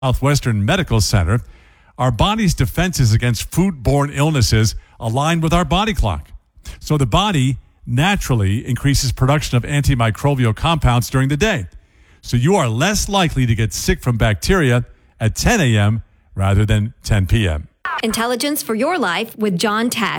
Southwestern Medical Center, our body's defenses against foodborne illnesses align with our body clock. So the body naturally increases production of antimicrobial compounds during the day. So you are less likely to get sick from bacteria at 10 a.m. rather than 10 p.m. Intelligence for your life with John Tesh.